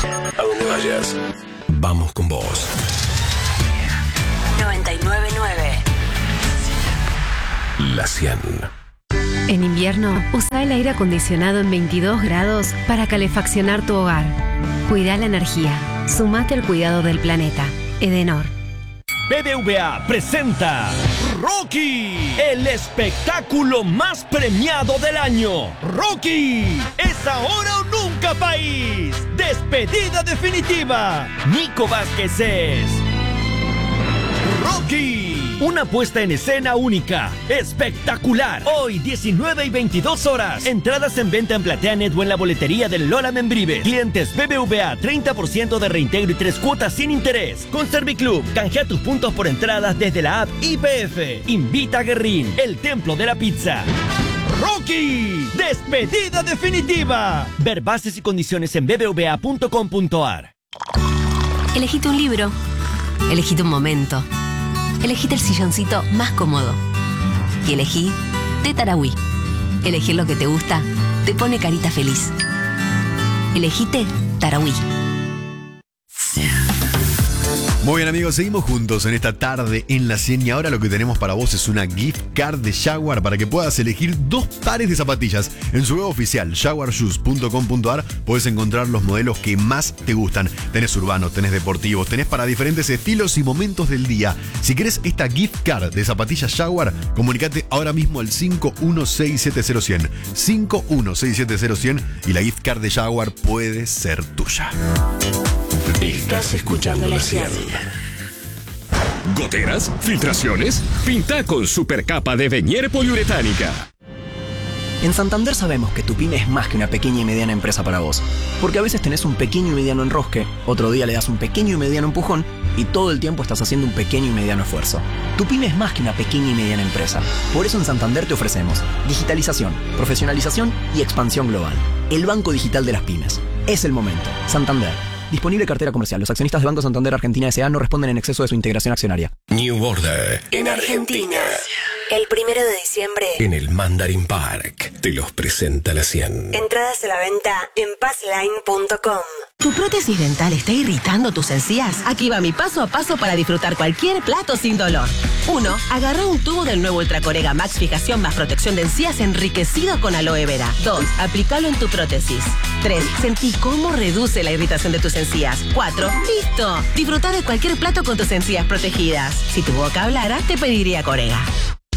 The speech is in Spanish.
A donde vayas, vamos con vos. 99.9 La 100. En invierno, usa el aire acondicionado en 22 grados para calefaccionar tu hogar. Cuida la energía. Sumate al cuidado del planeta. Edenor. BBVA presenta Rocky, el espectáculo más premiado del año. Rocky, es ahora o nunca, país. Despedida definitiva. Nico Vázquez es Rocky, una puesta en escena única, espectacular. Hoy 19 y 22 horas. Entradas en venta en PlateaNet o en la boletería del Lola Membrives. Clientes BBVA, 30% de reintegro y 3 cuotas sin interés. Con Serviclub, canjea tus puntos por entradas desde la app IPF. Invita a Guerrín, el templo de la pizza. Rocky, despedida definitiva. Ver bases y condiciones en bbva.com.ar. Elegite un libro. Elegite un momento. Elegite el silloncito más cómodo. Y elegí de Tarahui. Elegir lo que te gusta te pone carita feliz. Elegite Tarahui. Muy bien, amigos, seguimos juntos en esta tarde en la 100 y ahora lo que tenemos para vos es una gift card de Jaguar para que puedas elegir 2 pares de zapatillas. En su web oficial, jaguarshoes.com.ar, podés encontrar los modelos que más te gustan. Tenés urbanos, tenés deportivos, tenés para diferentes estilos y momentos del día. Si querés esta gift card de zapatillas Jaguar, comunicate ahora mismo al 51670100. 51670100 y la gift card de Jaguar puede ser tuya. Estás escuchando la 100. ¿Goteras? ¿Filtraciones? Pinta con supercapa de Venier poliuretánica. En Santander sabemos que tu pyme es más que una pequeña y mediana empresa para vos. Porque a veces tenés un pequeño y mediano enrosque, otro día le das un pequeño y mediano empujón y todo el tiempo estás haciendo un pequeño y mediano esfuerzo. Tu pyme es más que una pequeña y mediana empresa. Por eso en Santander te ofrecemos digitalización, profesionalización y expansión global. El banco digital de las pymes. Es el momento. Santander. Disponible cartera comercial. Los accionistas de Banco Santander Argentina S.A. no responden en exceso de su integración accionaria. New Order en Argentina. El 1 de diciembre. En el Mandarin Park. Te los presenta la 100. Entradas a la venta en passline.com. ¿Tu prótesis dental está irritando tus encías? Aquí va mi paso a paso para disfrutar cualquier plato sin dolor. 1. Agarra un tubo del nuevo Ultracorega Max Fijación más protección de encías enriquecido con aloe vera. 2. Aplícalo en tu prótesis. 3. Sentí cómo reduce la irritación de tus encías. 4. ¡Listo! Disfruta de cualquier plato con tus encías protegidas. Si tu boca hablara, te pediría Corega.